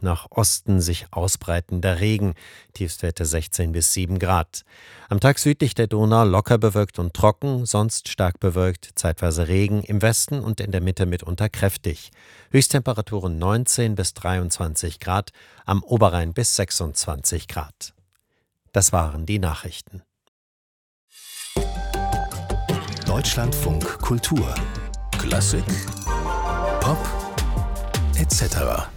nach Osten sich ausbreitender Regen, Tiefstwerte 16 bis 7 Grad. Am Tag südlich der Donau locker bewölkt und trocken, sonst stark bewölkt, zeitweise Regen, im Westen und in der Mitte mitunter kräftig. Höchsttemperaturen 19 bis 23 Grad, am Oberrhein bis 26 Grad. Das waren die Nachrichten. Deutschlandfunk Kultur Klassik, Pop, etc.